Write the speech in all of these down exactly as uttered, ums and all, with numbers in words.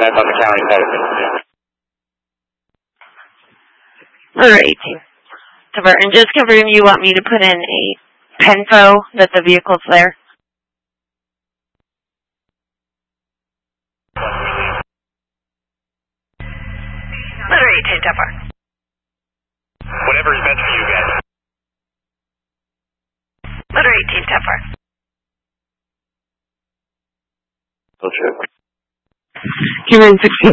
comments on the county side of things. Alright. And just confirm you want me to put in a Penfo that the vehicle's there. Letter eighteen, ten four. Whatever's best for you guys. Letter eighteen, ten four. I'll check. Human sixteen.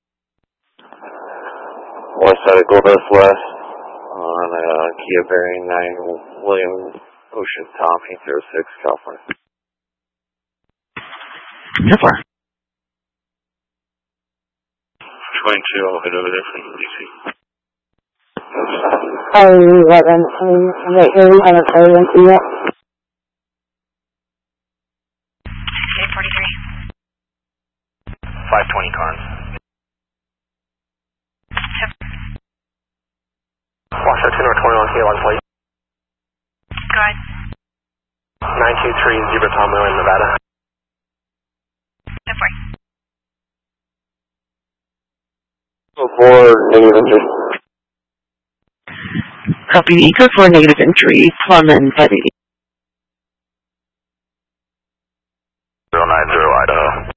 West side of Goldust West on uh, Kia bearing nine William Ocean Tommy zero six California. ten four. twenty-two, I'll head over there from D C. Oh, eleven. I'm right here. We haven't heard anything yet. sixteen forty-three. five twenty Carnes. Yep. Washington or twenty-one K one plate. Go ahead. nine two three Zebra Tom Wheel in Nevada. ten four. For negative entry. Copy Eco for negative entry. Plum and Buddy. zero nine zero Idaho.